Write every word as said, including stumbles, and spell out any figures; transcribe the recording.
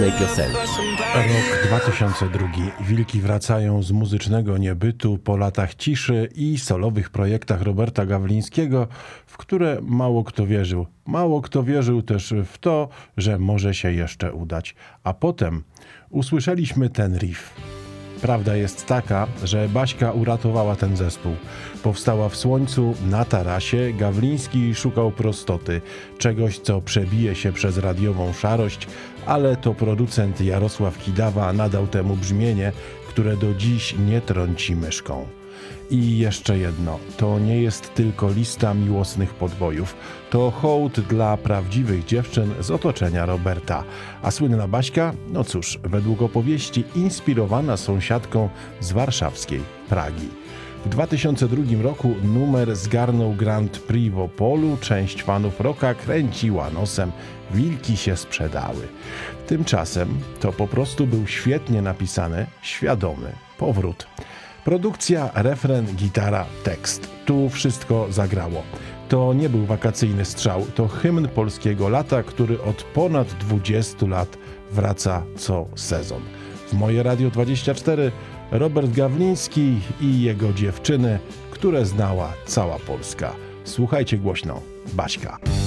piosenki. Rok dwa tysiące drugi. Wilki wracają z muzycznego niebytu po latach ciszy i solowych projektach Roberta Gawlińskiego, w które mało kto wierzył. Mało kto wierzył też w to, że może się jeszcze udać. A potem usłyszeliśmy ten riff. Prawda jest taka, że Baśka uratowała ten zespół. Powstała w słońcu, na tarasie, Gawliński szukał prostoty, czegoś, co przebije się przez radiową szarość, ale to producent Jarosław Kidawa nadał temu brzmienie, które do dziś nie trąci myszką. I jeszcze jedno, to nie jest tylko lista miłosnych podbojów, to hołd dla prawdziwych dziewczyn z otoczenia Roberta. A słynna Baśka, no cóż, według opowieści inspirowana sąsiadką z warszawskiej Pragi. W dwa tysiące drugim roku numer zgarnął Grand Prix w Opolu, część fanów rocka kręciła nosem, wilki się sprzedały. Tymczasem to po prostu był świetnie napisany, świadomy powrót. Produkcja, refren, gitara, tekst. Tu wszystko zagrało. To nie był wakacyjny strzał, to hymn polskiego lata, który od ponad dwudziestu lat wraca co sezon. W Moje Radio dwadzieścia cztery Robert Gawliński i jego dziewczyny, które znała cała Polska. Słuchajcie głośno, Baśka.